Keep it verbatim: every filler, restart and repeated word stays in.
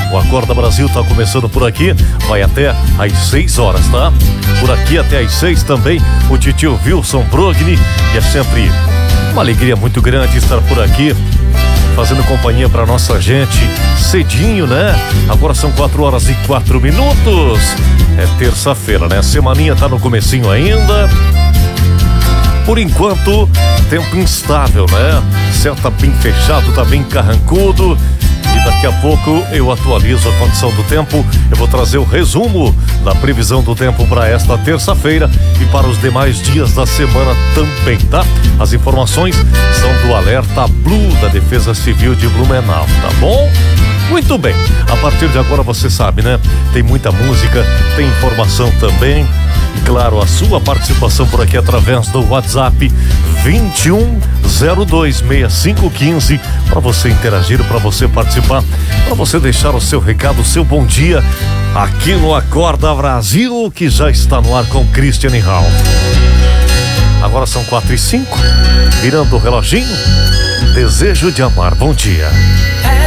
O Acorda Brasil tá começando por aqui, vai até às seis horas, tá? Por aqui até às seis também o titio Wilson Brogni, e é sempre uma alegria muito grande estar por aqui, fazendo companhia pra nossa gente cedinho, né? Agora são quatro horas e quatro minutos. É terça-feira, né? A semaninha tá no comecinho ainda. Por enquanto, tempo instável, né? O céu tá bem fechado, tá bem carrancudo. E daqui a pouco eu atualizo a condição do tempo. Eu vou trazer o resumo da previsão do tempo para esta terça-feira e para os demais dias da semana também, tá? As informações são do Alerta Blue da Defesa Civil de Blumenau, tá bom? Muito bem, a partir de agora você sabe, né? Tem muita música, tem informação também. E claro, a sua participação por aqui através do WhatsApp vinte e um zero dois sessenta e cinco quinze, para você interagir, para você participar, para você deixar o seu recado, o seu bom dia aqui no Acorda Brasil, que já está no ar com Christiane Ralph. Agora são quatro e cinco, virando o reloginho. Desejo de amar, bom dia.